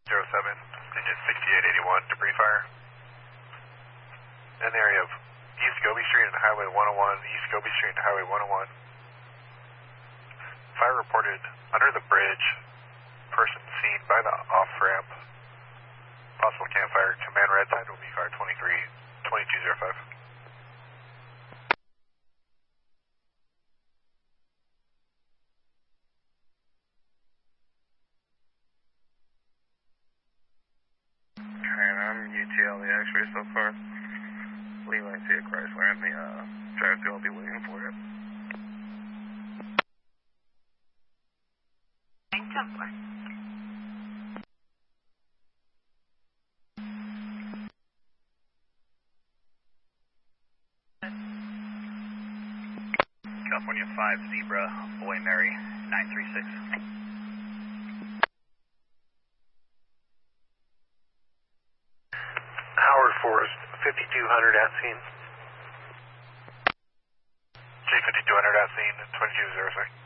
07, digit 6881, debris fire. In the area of East Gobi Street and Highway 101, East Gobi Street and Highway 101. Fire reported under the bridge, person seen by the off-ramp. Possible campfire, command red side will be fire 2205. I'm UTL, the X-ray so far. Leland, see a Chrysler in the drive-thru. I'll be waiting for it. Templar. California 5, Zebra, Boy Mary, 936. Howard Forest, 5200 at scene. J5200 at scene, 2206.